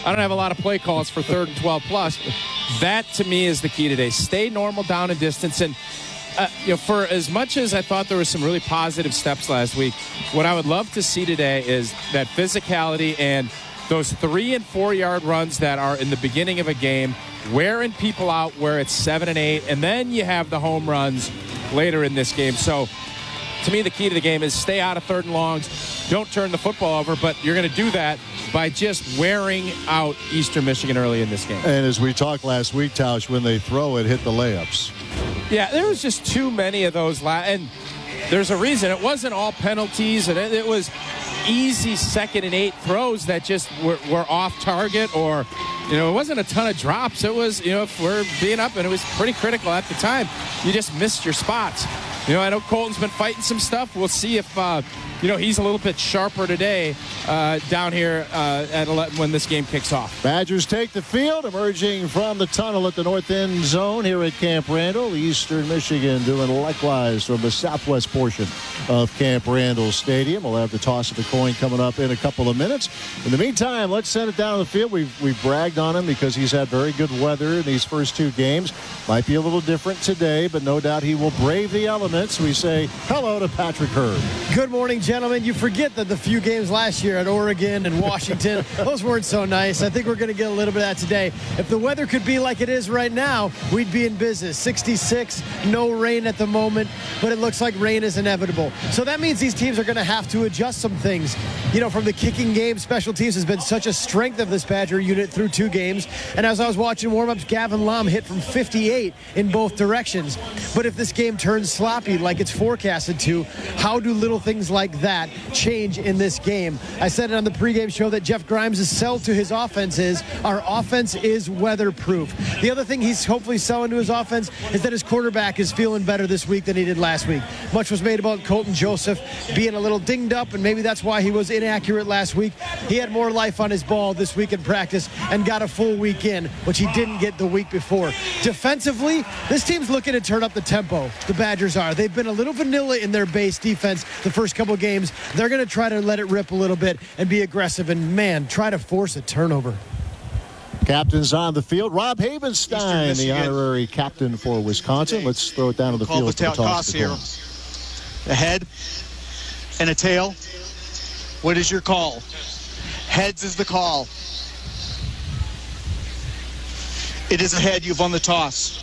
I don't have a lot of play calls for 3rd and 12 plus. That, to me, is the key today. Stay normal down and distance. And, for as much as I thought there were some really positive steps last week, what I would love to see today is that physicality and those 3- and 4-yard runs that are in the beginning of a game, wearing people out where it's 7 and 8, and then you have the home runs later in this game. So, to me, the key to the game is stay out of 3rd and longs. Don't turn the football over, but you're going to do that by just wearing out Eastern Michigan early in this game. And as we talked last week, Tausch, when they throw it, hit the layups. Yeah, there was just too many of those. And there's a reason. It wasn't all penalties, and it was easy 2nd and 8 throws that just were off target, or, it wasn't a ton of drops. It was, if we're being up, and it was pretty critical at the time, you just missed your spots. I know Colton's been fighting some stuff. We'll see if, he's a little bit sharper today down here at 11 when this game kicks off. Badgers take the field, emerging from the tunnel at the north end zone here at Camp Randall. Eastern Michigan doing likewise from the southwest portion of Camp Randall Stadium. We'll have the toss of the coin coming up in a couple of minutes. In the meantime, let's send it down the field. We've bragged on him because he's had very good weather in these first 2 games. Might be a little different today, but no doubt he will brave the elements. We say hello to Patrick Hurd. Good morning, gentlemen. You forget that the few games last year at Oregon and Washington, those weren't so nice. I think we're going to get a little bit of that today. If the weather could be like it is right now, we'd be in business. 66, no rain at the moment, but it looks like rain is inevitable. So that means these teams are going to have to adjust some things. From the kicking game, special teams has been such a strength of this Badger unit through 2 games. And as I was watching warm-ups, Gavin Lom hit from 58 in both directions. But if this game turns sloppy like it's forecasted to, how do little things like that change in this game? I said it on the pregame show that Jeff Grimes' sell to his offense is our offense is weatherproof. The other thing he's hopefully selling to his offense is that his quarterback is feeling better this week than he did last week. Much was made about Colton Joseph being a little dinged up, and maybe that's why he was inaccurate last week. He had more life on his ball this week in practice and got a full week in, which he didn't get the week before. Defensively, this team's looking to turn up the tempo. The Badgers are. They've been a little vanilla in their base defense the first couple of games. They're going to try to let it rip a little bit and be aggressive and, try to force a turnover. Captains on the field. Rob Havenstein, the honorary captain for Wisconsin. Let's throw it down to the field. The toss here. A head and a tail. What is your call? Heads is the call. It is a head. You've won the toss.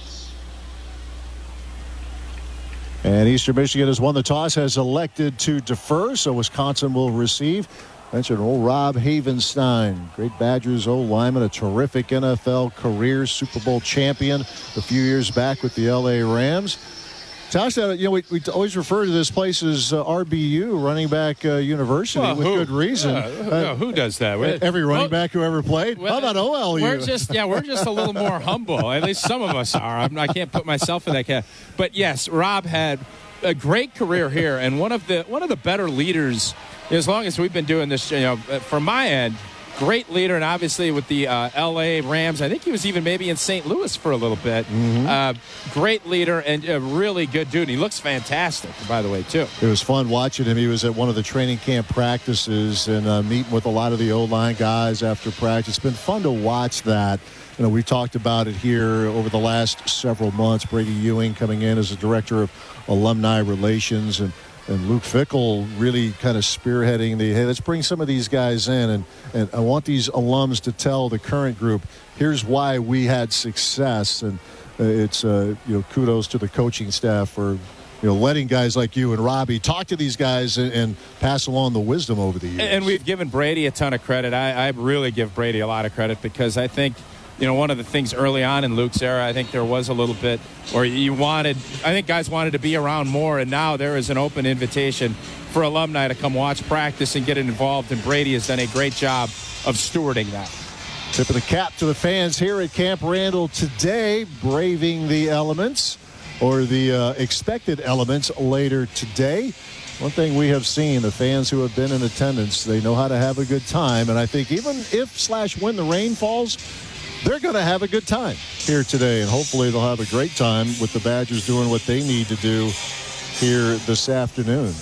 And Eastern Michigan has won the toss, has elected to defer, so Wisconsin will receive. Mentioned old Rob Havenstein, great Badgers O-lineman, a terrific NFL career, Super Bowl champion a few years back with the L.A. Rams. Tausch, we always refer to this place as RBU, Running Back University, with good reason. Who does that? Every running back who ever played. How about OLU? We're just a little more humble. At least some of us are. I can't put myself in that category. But yes, Rob had a great career here, and one of the better leaders. As long as we've been doing this, from my end. Great leader, and obviously with the L.A. Rams, I think he was even maybe in St. Louis for a little bit. Mm-hmm. Great leader and a really good dude. He looks fantastic, by the way, too. It was fun watching him. He was at one of the training camp practices and meeting with a lot of the O-line guys after practice. It's been fun to watch that. We talked about it here over the last several months. Brady Ewing coming in as the director of alumni relations, and Luke Fickell really kind of spearheading hey, let's bring some of these guys in, and I want these alums to tell the current group, here's why we had success. And it's kudos to the coaching staff for letting guys like you and Robbie talk to these guys and pass along the wisdom over the years. And we've given Brady a ton of credit. I really give Brady a lot of credit because I think one of the things early on in Luke's era, I think there was a little bit, or I think guys wanted to be around more, and now there is an open invitation for alumni to come watch practice and get involved, and Brady has done a great job of stewarding that. Tip of the cap to the fans here at Camp Randall today, braving the elements, or the expected elements later today. One thing we have seen, the fans who have been in attendance, they know how to have a good time, and I think even if/when the rain falls, they're going to have a good time here today, and hopefully they'll have a great time with the Badgers doing what they need to do here this afternoon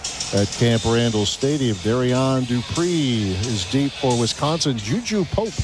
at Camp Randall Stadium. Darian Dupree is deep for Wisconsin. Juju Pope